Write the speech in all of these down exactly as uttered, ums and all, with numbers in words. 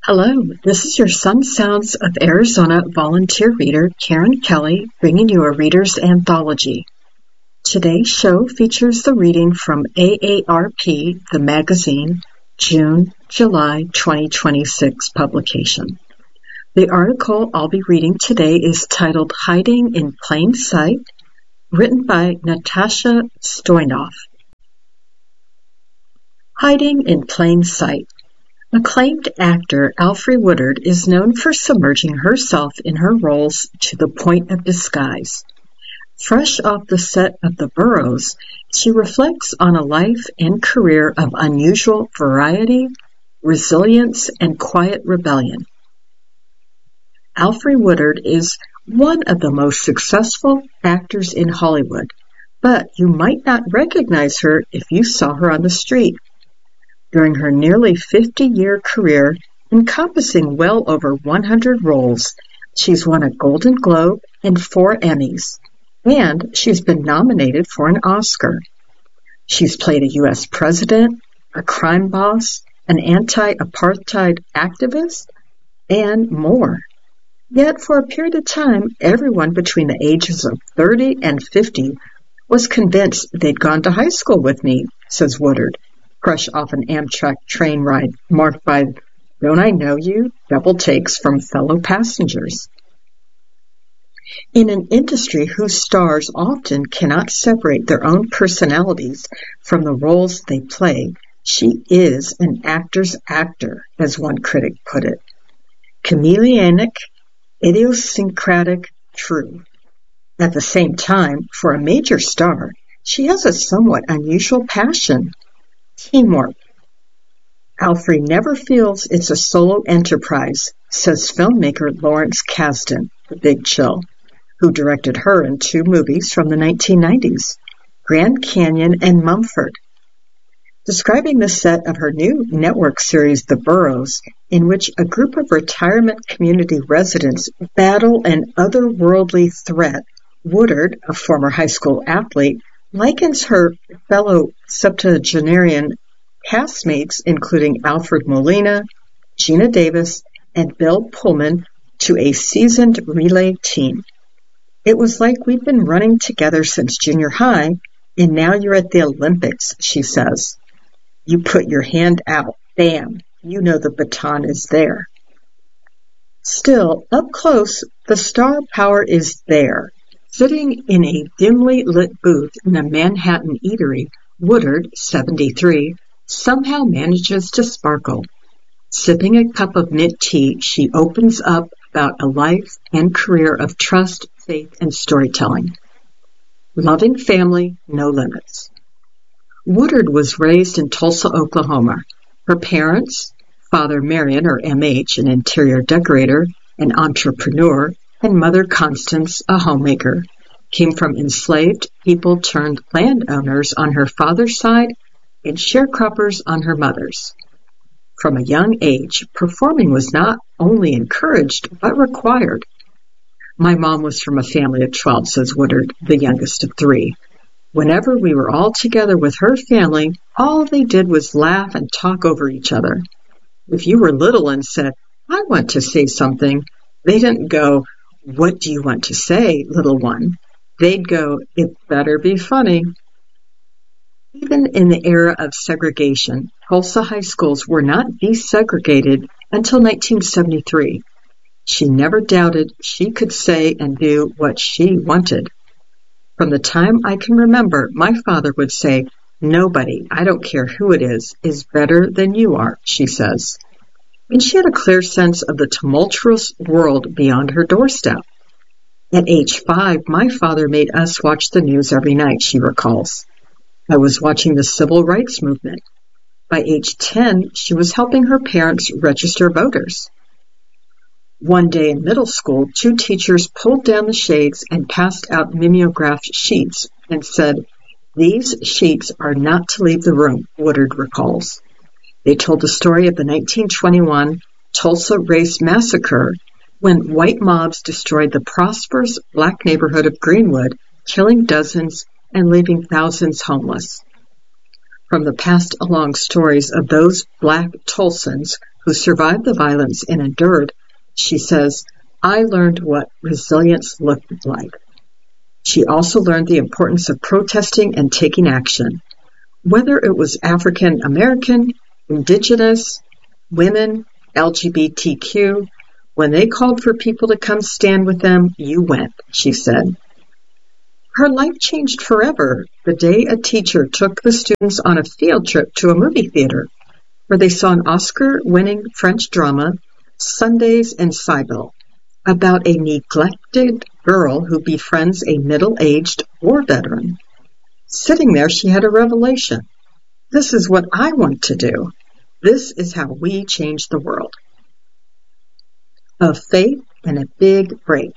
Hello, this is your Sun Sounds of Arizona volunteer reader, Karen Kelly, bringing you a reader's anthology. Today's show features the reading from A A R P, the magazine, June, July twenty twenty-six publication. The article I'll be reading today is titled Hiding in Plain Sight, written by Natasha Stoynoff. Hiding in Plain Sight. Acclaimed actor Alfre Woodard is known for submerging herself in her roles to the point of disguise. Fresh off the set of The Burrows, she reflects on a life and career of unusual variety, resilience, and quiet rebellion. Alfre Woodard is one of the most successful actors in Hollywood, but you might not recognize her if you saw her on the street. During her nearly fifty-year career, encompassing well over one hundred roles, she's won a Golden Globe and four Emmys, and she's been nominated for an Oscar. She's played a U S president, a crime boss, an anti-apartheid activist, and more. Yet for a period of time, everyone between the ages of thirty and fifty was convinced they'd gone to high school with me, says Woodard, fresh off an Amtrak train ride marked by "Don't I know you?" double takes from fellow passengers. In an industry whose stars often cannot separate their own personalities from the roles they play, she is an actor's actor, as one critic put it. Chameleonic, idiosyncratic, true. At the same time, for a major star, she has a somewhat unusual passion. Teamwork. Alfre never feels it's a solo enterprise, says filmmaker Lawrence Kasdan, The Big Chill, who directed her in two movies from the nineteen nineties, Grand Canyon and Mumford. Describing the set of her new network series, The Burrows, in which a group of retirement community residents battle an otherworldly threat, Woodard, a former high school athlete, likens her fellow septuagenarian castmates, including Alfred Molina, Gina Davis, and Bill Pullman, to a seasoned relay team. It was like we'd been running together since junior high, and now you're at the Olympics, she says. You put your hand out, bam, you know the baton is there. Still, up close, the star power is there. Sitting in a dimly lit booth in a Manhattan eatery, Woodard, seventy-three, somehow manages to sparkle. Sipping a cup of mint tea, she opens up about a life and career of trust, faith, and storytelling. Loving family, no limits. Woodard was raised in Tulsa, Oklahoma. Her parents, Father Marion, or M H, an interior decorator, an entrepreneur, and Mother Constance, a homemaker, came from enslaved people turned landowners on her father's side and sharecroppers on her mother's. From a young age, performing was not only encouraged, but required. My mom was from a family of twelve, says Woodard, the youngest of three. Whenever we were all together with her family, all they did was laugh and talk over each other. If you were little and said, "I want to say something," they didn't go, "What do you want to say, little one?" They'd go, "It better be funny." Even in the era of segregation, Tulsa high schools were not desegregated until nineteen seventy-three. She never doubted she could say and do what she wanted. From the time I can remember, my father would say, "Nobody, I don't care who it is, is better than you are," she says. And she had a clear sense of the tumultuous world beyond her doorstep. At age five, my father made us watch the news every night, she recalls. I was watching the civil rights movement. By age ten, she was helping her parents register voters. One day in middle school, two teachers pulled down the shades and passed out mimeographed sheets and said, "These sheets are not to leave the room," Woodard recalls. They told the story of the nineteen twenty-one Tulsa Race Massacre, when white mobs destroyed the prosperous black neighborhood of Greenwood, killing dozens and leaving thousands homeless. From the passed along stories of those black Tulsans who survived the violence and endured, she says, "I learned what resilience looked like." She also learned the importance of protesting and taking action. Whether it was African American, Indigenous, women, L G B T Q, when they called for people to come stand with them, you went, she said. Her life changed forever the day a teacher took the students on a field trip to a movie theater, where they saw an Oscar-winning French drama, Sundays in Cybele, about a neglected girl who befriends a middle-aged war veteran. Sitting there, she had a revelation. This is what I want to do. This is how we change the world. Of faith and a big break.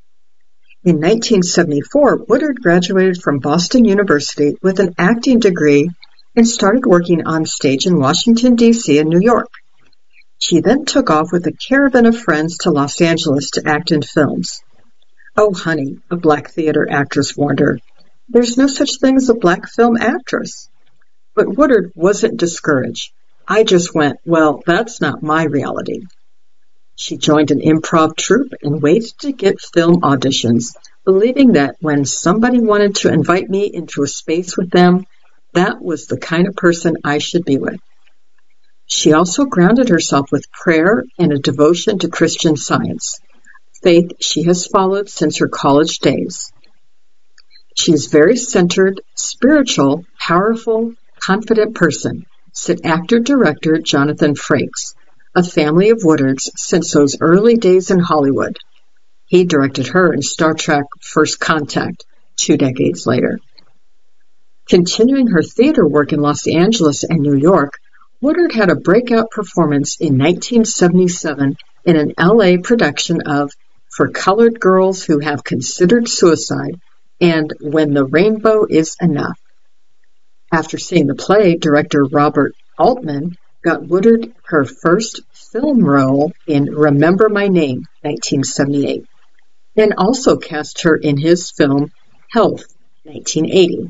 In nineteen seventy-four, Woodard graduated from Boston University with an acting degree and started working on stage in Washington, D C and New York. She then took off with a caravan of friends to Los Angeles to act in films. "Oh, honey," a black theater actress warned her, "there's no such thing as a black film actress." But Woodard wasn't discouraged. "I just went, well, that's not my reality." She joined an improv troupe and waited to get film auditions, believing that when somebody wanted to invite me into a space with them, that was the kind of person I should be with. She also grounded herself with prayer and a devotion to Christian Science, faith she has followed since her college days. She is a very centered, spiritual, powerful, confident person, said actor-director Jonathan Frakes, a family of Woodards since those early days in Hollywood. He directed her in Star Trek First Contact, two decades later. Continuing her theater work in Los Angeles and New York, Woodard had a breakout performance in nineteen seventy-seven in an L A production of For Colored Girls Who Have Considered Suicide and When the Rainbow Is Enough. After seeing the play, director Robert Altman got Woodard her first film role in Remember My Name, nineteen seventy-eight, and also cast her in his film Health, nineteen eighty.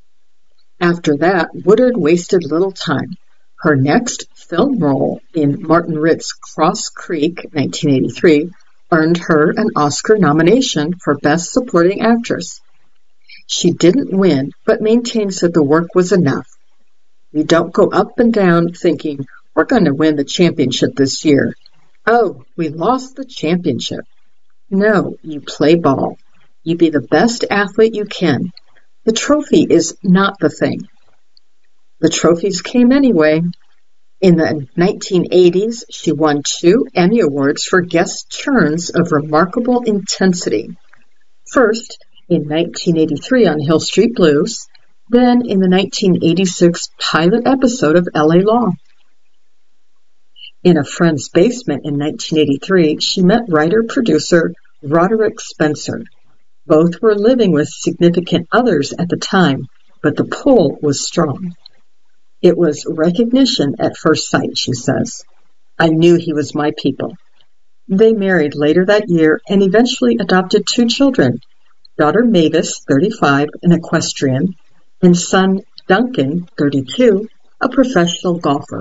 After that, Woodard wasted little time. Her next film role in Martin Ritt's Cross Creek, nineteen eighty-three, earned her an Oscar nomination for Best Supporting Actress. She didn't win, but maintains that the work was enough. You don't go up and down thinking, we're going to win the championship this year. Oh, we lost the championship. No, you play ball. You be the best athlete you can. The trophy is not the thing. The trophies came anyway. In the nineteen eighties, she won two Emmy Awards for guest turns of remarkable intensity. First, in nineteen eighty-three on Hill Street Blues, then in the nineteen eighty-six pilot episode of L A Law. In a friend's basement in nineteen eighty-three, she met writer-producer Roderick Spencer. Both were living with significant others at the time, but the pull was strong. It was recognition at first sight, she says. I knew he was my people. They married later that year and eventually adopted two children, daughter Mavis, thirty-five, an equestrian, and son Duncan, thirty-two, a professional golfer.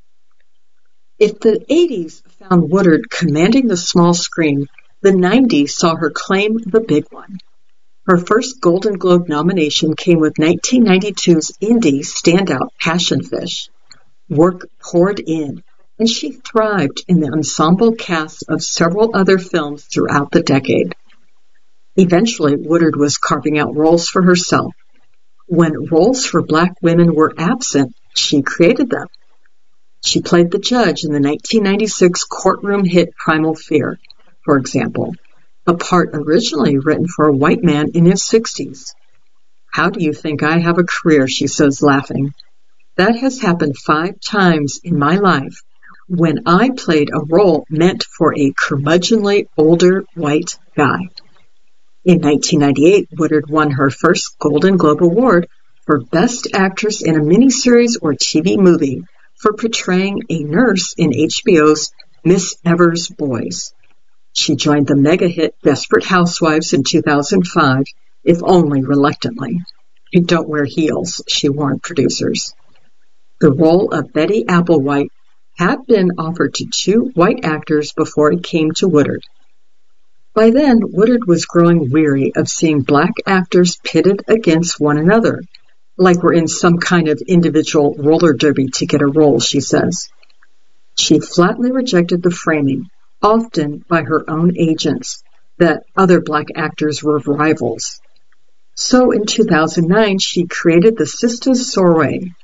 If the eighties found Woodard commanding the small screen, the nineties saw her claim the big one. Her first Golden Globe nomination came with nineteen ninety-two's indie standout Passion Fish. Work poured in, and she thrived in the ensemble cast of several other films throughout the decade. Eventually, Woodard was carving out roles for herself. When roles for black women were absent, she created them. She played the judge in the nineteen ninety-six courtroom hit Primal Fear, for example, a part originally written for a white man in his sixties. How do you think I have a career, she says, laughing. That has happened five times in my life when I played a role meant for a curmudgeonly older white guy. In nineteen ninety-eight, Woodard won her first Golden Globe Award for Best Actress in a Miniseries or T V Movie for portraying a nurse in H B O's Miss Evers' Boys. She joined the mega-hit Desperate Housewives in two thousand five, if only reluctantly. You don't wear heels, she warned producers. The role of Betty Applewhite had been offered to two white actors before it came to Woodard. By then, Woodard was growing weary of seeing black actors pitted against one another, like we're in some kind of individual roller derby to get a role, she says. She flatly rejected the framing, often by her own agents, that other black actors were rivals. So in two thousand nine, she created the Sisters Soiree,